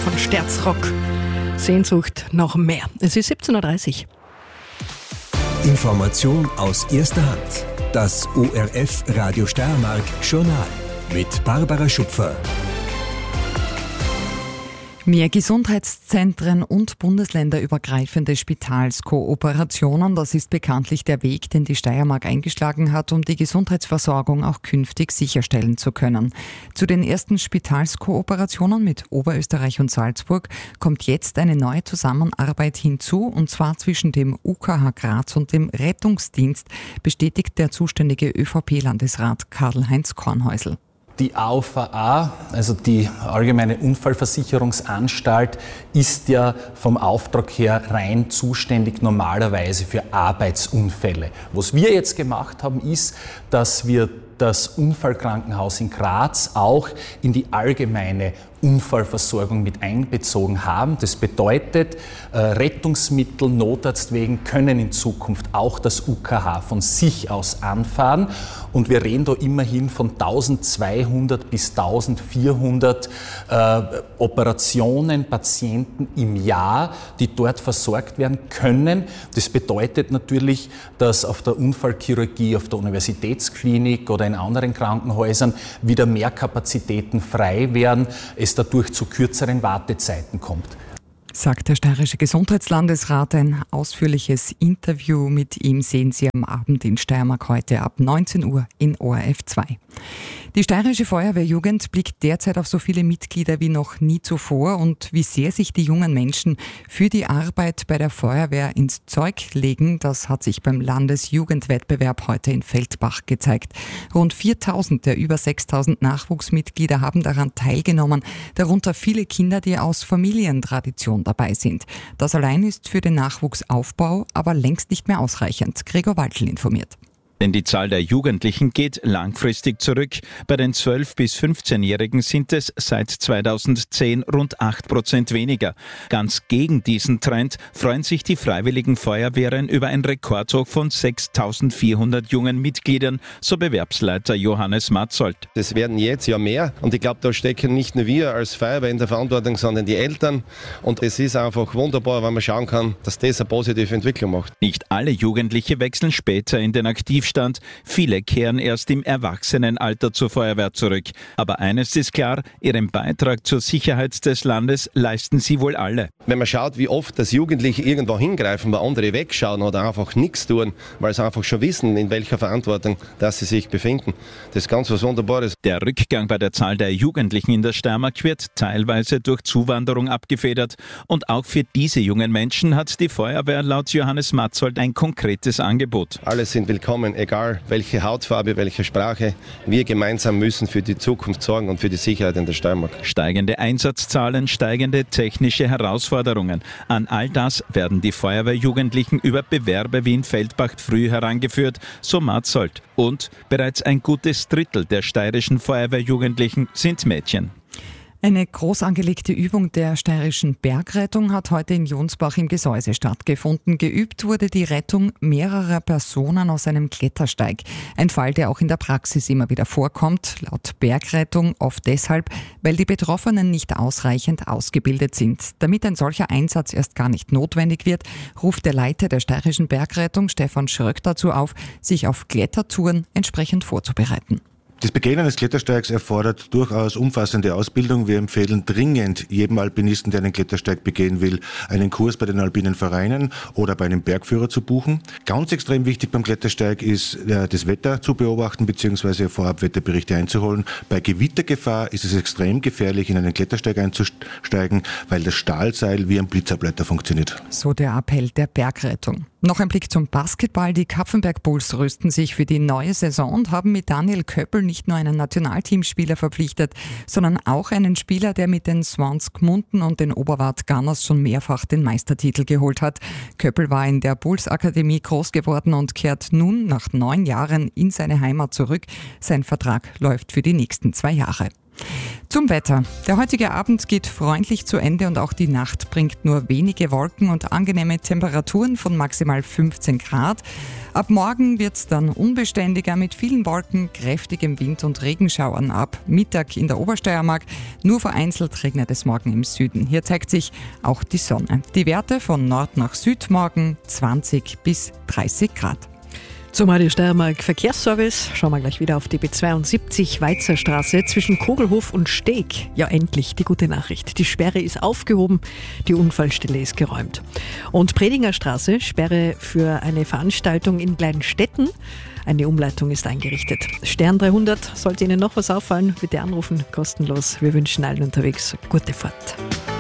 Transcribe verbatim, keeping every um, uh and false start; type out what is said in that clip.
von Sterzrock. Sehnsucht nach mehr. Es ist siebzehn Uhr dreißig. Information aus erster Hand. Das O R F Radio Steiermark Journal mit Barbara Schupfer. Mehr Gesundheitszentren und bundesländerübergreifende Spitalskooperationen, das ist bekanntlich der Weg, den die Steiermark eingeschlagen hat, um die Gesundheitsversorgung auch künftig sicherstellen zu können. Zu den ersten Spitalskooperationen mit Oberösterreich und Salzburg kommt jetzt eine neue Zusammenarbeit hinzu, und zwar zwischen dem U K H Graz und dem Rettungsdienst, bestätigt der zuständige ÖVP-Landesrat Karl-Heinz Kornhäusl. Die A U V A, also die Allgemeine Unfallversicherungsanstalt, ist ja vom Auftrag her rein zuständig normalerweise für Arbeitsunfälle. Was wir jetzt gemacht haben, ist, dass wir das Unfallkrankenhaus in Graz auch in die allgemeine Unfallversorgung mit einbezogen haben. Das bedeutet, äh, Rettungsmittel, Notarztwegen können in Zukunft auch das U K H von sich aus anfahren. Und wir reden da immerhin von eintausendzweihundert bis eintausendvierhundert äh, Operationen, Patienten im Jahr, die dort versorgt werden können. Das bedeutet natürlich, dass auf der Unfallchirurgie, auf der Universitätsklinik oder in anderen Krankenhäusern wieder mehr Kapazitäten frei werden, es dadurch zu kürzeren Wartezeiten kommt. Sagt der steirische Gesundheitslandesrat. Ein ausführliches Interview mit ihm sehen Sie am Abend in Steiermark heute ab neunzehn Uhr in O R F zwei. Die steirische Feuerwehrjugend blickt derzeit auf so viele Mitglieder wie noch nie zuvor, und wie sehr sich die jungen Menschen für die Arbeit bei der Feuerwehr ins Zeug legen, das hat sich beim Landesjugendwettbewerb heute in Feldbach gezeigt. Rund viertausend der über sechstausend Nachwuchsmitglieder haben daran teilgenommen, darunter viele Kinder, die aus Familientradition dabei sind. Das allein ist für den Nachwuchsaufbau aber längst nicht mehr ausreichend. Gregor Waldl informiert. Denn die Zahl der Jugendlichen geht langfristig zurück. Bei den zwölf- bis fünfzehnjährigen sind es seit zweitausendzehn rund acht Prozent weniger. Ganz gegen diesen Trend freuen sich die Freiwilligen Feuerwehren über ein Rekordhoch von sechstausendvierhundert jungen Mitgliedern, so Bewerbsleiter Johannes Matzold. Es werden jetzt ja mehr, und ich glaube, da stecken nicht nur wir als Feuerwehr in der Verantwortung, sondern die Eltern. Und es ist einfach wunderbar, wenn man schauen kann, dass das eine positive Entwicklung macht. Nicht alle Jugendliche wechseln später in den Aktivstand. Viele kehren erst im Erwachsenenalter zur Feuerwehr zurück. Aber eines ist klar, ihren Beitrag zur Sicherheit des Landes leisten sie wohl alle. Wenn man schaut, wie oft das Jugendliche irgendwo hingreifen, weil andere wegschauen oder einfach nichts tun, weil sie einfach schon wissen, in welcher Verantwortung dass sie sich befinden. Das ist ganz was Wunderbares. Der Rückgang bei der Zahl der Jugendlichen in der Steiermark wird teilweise durch Zuwanderung abgefedert. Und auch für diese jungen Menschen hat die Feuerwehr laut Johannes Matzold ein konkretes Angebot. Alle sind willkommen, egal welche Hautfarbe, welche Sprache. Wir gemeinsam müssen für die Zukunft sorgen und für die Sicherheit in der Steiermark. Steigende Einsatzzahlen, steigende technische Herausforderungen. An all das werden die Feuerwehrjugendlichen über Bewerbe wie in Feldbach früh herangeführt, so Matzold. Und bereits ein gutes Drittel der steirischen Feuerwehrjugendlichen sind Mädchen. Eine groß angelegte Übung der steirischen Bergrettung hat heute in Jonsbach im Gesäuse stattgefunden. Geübt wurde die Rettung mehrerer Personen aus einem Klettersteig. Ein Fall, der auch in der Praxis immer wieder vorkommt, laut Bergrettung oft deshalb, weil die Betroffenen nicht ausreichend ausgebildet sind. Damit ein solcher Einsatz erst gar nicht notwendig wird, ruft der Leiter der steirischen Bergrettung, Stefan Schröck, dazu auf, sich auf Klettertouren entsprechend vorzubereiten. Das Begehen eines Klettersteigs erfordert durchaus umfassende Ausbildung. Wir empfehlen dringend jedem Alpinisten, der einen Klettersteig begehen will, einen Kurs bei den alpinen Vereinen oder bei einem Bergführer zu buchen. Ganz extrem wichtig beim Klettersteig ist, das Wetter zu beobachten bzw. vorab Wetterberichte einzuholen. Bei Gewittergefahr ist es extrem gefährlich, in einen Klettersteig einzusteigen, weil das Stahlseil wie ein Blitzableiter funktioniert. So der Appell der Bergrettung. Noch ein Blick zum Basketball. Die Kapfenberg Bulls rüsten sich für die neue Saison und haben mit Daniel Köppel nicht nur einen Nationalteamspieler verpflichtet, sondern auch einen Spieler, der mit den Swans Gmunden und den Oberwart Gunners schon mehrfach den Meistertitel geholt hat. Köppel war in der Bulls Akademie groß geworden und kehrt nun nach neun Jahren in seine Heimat zurück. Sein Vertrag läuft für die nächsten zwei Jahre. Zum Wetter. Der heutige Abend geht freundlich zu Ende und auch die Nacht bringt nur wenige Wolken und angenehme Temperaturen von maximal fünfzehn Grad. Ab morgen wird es dann unbeständiger mit vielen Wolken, kräftigem Wind und Regenschauern ab Mittag in der Obersteiermark. Nur vereinzelt regnet es morgen im Süden. Hier zeigt sich auch die Sonne. Die Werte von Nord nach Süd morgen zwanzig bis dreißig Grad. Zum Radio Steiermark Verkehrsservice schauen wir gleich wieder auf die B zweiundsiebzig Weizerstraße zwischen Kogelhof und Steg. Ja, endlich die gute Nachricht. Die Sperre ist aufgehoben, die Unfallstelle ist geräumt. Und Predinger Straße, Sperre für eine Veranstaltung in Kleinstetten. Eine Umleitung ist eingerichtet. Stern dreihundert, sollte Ihnen noch was auffallen, bitte anrufen, kostenlos. Wir wünschen allen unterwegs gute Fahrt.